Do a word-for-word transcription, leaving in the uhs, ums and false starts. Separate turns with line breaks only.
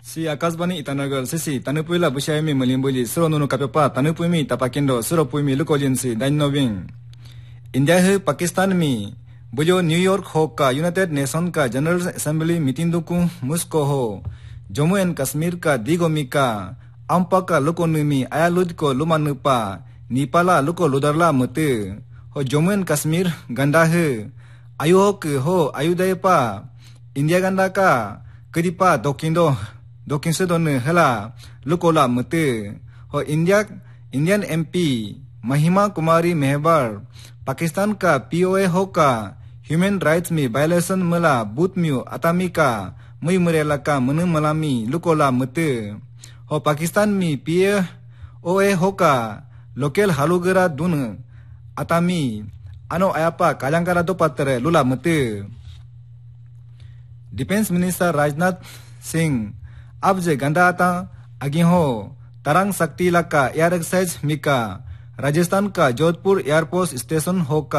Si Akasbani Itanagal Sisi Tanupula Bushami Malimbuli Suro Nunu Kapepa Tanupumi Tapakindo Suro Pumi Lukolinsi Danoving India है पाकिस्तान में Bulo New York हो का United nation का general assembly meeting दुकु मुस्को हो Jammu and Kashmir का दिगोमी का अम्पा का लुकोनुमी आयालुद को लुमानुपा निपाला लुको लुदरला मते हो जम्मू एंड कश्मीर गंदा है आयुक हो आयुदयपा इंडिया गंदा का कदीपा दोकिंदो दोकिंसे दोन हला लुकोला मते हो इंडिया इंडियन एमपी महिमा कुमारी मेहबार पाकिस्तान का पीओए हो का ह्यूमन राइट्स में वायलेशन मला बूथ म्यू अतामी का मई मरेला का मन मलामी लुकोला मते हो पाकिस्तान में पीओए हो का लोकल हालुगरा दुन अतामी अनो आयापा काजंकारा दो पत्रे लुला मते डिफेंस मिनिस्टर राजनाथ सिंह अब जे गंदा आता आगे हो तरंग शक्ति लका एयर एक्साइज मिका राजस्थान का जोधपुर एयरपोर्ट स्टेशन हो का